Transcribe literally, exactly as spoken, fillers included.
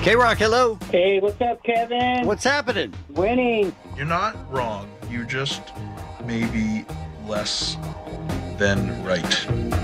K-Rock, hello. Hey, what's up, Kevin? What's happening? Winning. You're not wrong. You just maybe less than right.